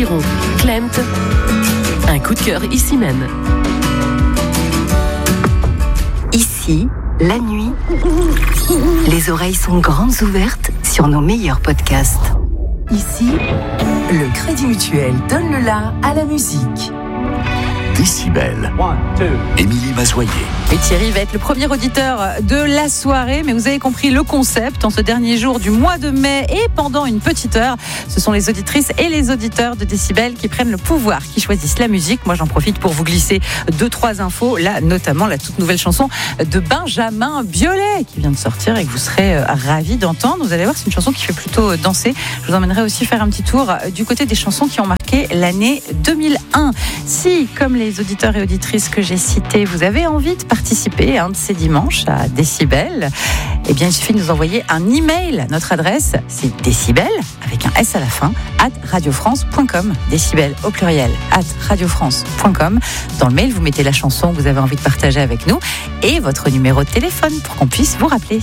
Giron, Klemt. Un coup de cœur ici même. Ici, la nuit, les oreilles sont grandes ouvertes sur nos meilleurs podcasts. Ici, le Crédit Mutuel donne le la à la musique. Décibel. Émilie Mazoyer. Et Thierry va être le premier auditeur de la soirée, mais vous avez compris le concept. En ce dernier jour du mois de mai et pendant une petite heure, ce sont les auditrices et les auditeurs de Décibel qui prennent le pouvoir, qui choisissent la musique. Moi, j'en profite pour vous glisser 2-3 infos. Là, notamment la toute nouvelle chanson de Benjamin Biolay qui vient de sortir et que vous serez ravis d'entendre. Vous allez voir, c'est une chanson qui fait plutôt danser. Je vous emmènerai aussi faire un petit tour du côté des chansons qui ont marqué l'année 2001. Si, comme les auditeurs et auditrices que j'ai cités, vous avez envie de participer un de ces dimanches à Décibel, eh bien il suffit de nous envoyer un email. Notre adresse, c'est décibel avec un S à la fin @radiofrance.com. Décibel au pluriel @radiofrance.com. Dans le mail, vous mettez la chanson que vous avez envie de partager avec nous et votre numéro de téléphone pour qu'on puisse vous rappeler.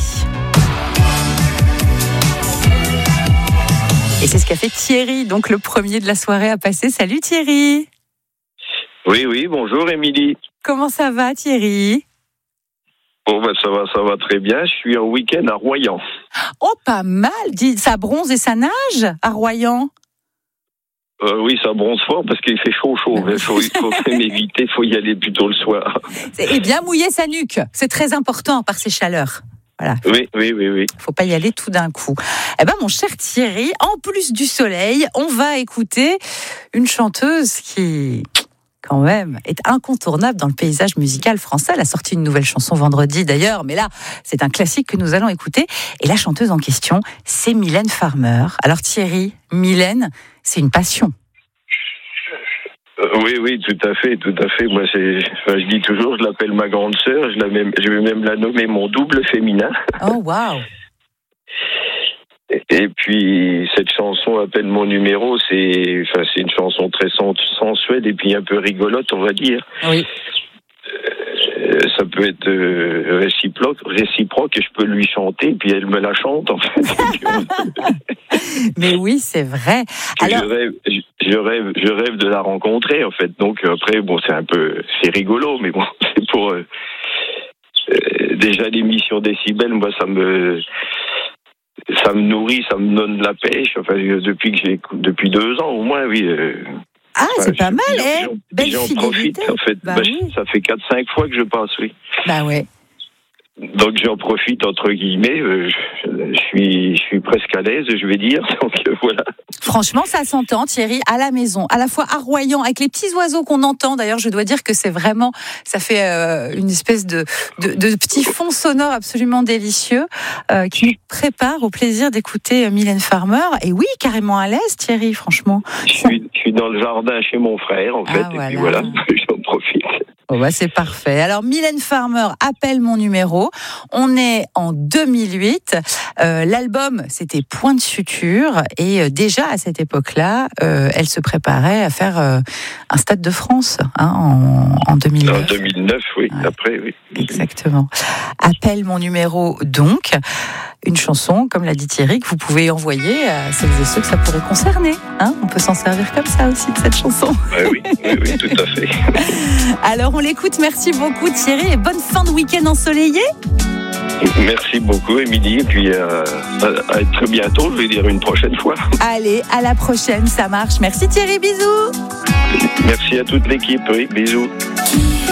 Et c'est ce qu'a fait Thierry, donc le premier de la soirée à passer. Salut Thierry. Oui, bonjour Émilie. Comment ça va Thierry ? Bon, ça va très bien. Je suis en week-end à Royan. Oh, pas mal. Ça bronze et ça nage à Royan. Oui, ça bronze fort parce qu'il fait chaud. Il faut m'éviter, il faut y aller plutôt le soir. Et bien mouiller sa nuque. C'est très important par ces chaleurs. Voilà. Oui. Faut pas y aller tout d'un coup. Eh ben, mon cher Thierry, en plus du soleil, on va écouter une chanteuse qui, quand même, est incontournable dans le paysage musical français. Elle a sorti une nouvelle chanson vendredi d'ailleurs, mais là, c'est un classique que nous allons écouter. Et la chanteuse en question, c'est Mylène Farmer. Alors Thierry, Mylène, c'est une passion. Oui, tout à fait. Moi, je dis toujours, je l'appelle ma grande sœur. Je vais même la nommer mon double féminin. Oh, waouh. Et puis, cette chanson, Appelle mon numéro, c'est une chanson très sensuelle et puis un peu rigolote, on va dire. Oui. Ça peut être réciproque et je peux lui chanter, puis elle me la chante, en fait. Mais oui, c'est vrai. Alors... Je rêve de la rencontrer, en fait. Donc, après, bon, c'est rigolo, mais bon, c'est pour... déjà, l'émission Décibel, moi, ça me nourrit, ça me donne de la pêche. Enfin, depuis 2 ans au moins, oui. C'est pas mal, belle j'en fidélité. profite, en fait. Oui. Ça fait 4-5 fois que je passe, oui. Bah ouais. Donc j'en profite entre guillemets. Je suis presque à l'aise, je vais dire. Donc voilà. Franchement, ça s'entend, Thierry, à la maison, à la fois à Royan, avec les petits oiseaux qu'on entend. D'ailleurs, je dois dire que c'est vraiment, ça fait une espèce de petit fond sonore absolument délicieux qui nous prépare au plaisir d'écouter Mylène Farmer. Et oui, carrément à l'aise, Thierry, franchement. Je suis dans le jardin chez mon frère, en fait. Voilà. Et puis voilà, j'en profite. Oh bah c'est parfait. Alors Mylène Farmer, Appelle mon numéro. On est en 2008. L'album, c'était Point de suture. Et déjà à cette époque-là, elle se préparait à faire un Stade de France en 2009. En 2009, oui. Ouais. Après, oui. Exactement. Appelle mon numéro, donc. Une chanson, comme l'a dit Thierry, que vous pouvez envoyer à celles et ceux que ça pourrait concerner. On peut s'en servir comme ça aussi de cette chanson. Oui, tout à fait. Alors on l'écoute, merci beaucoup Thierry et bonne fin de week-end ensoleillé. Merci beaucoup Émilie et puis à très bientôt, je vais dire une prochaine fois. Allez, à la prochaine, ça marche. Merci Thierry, bisous. Merci à toute l'équipe, oui, bisous.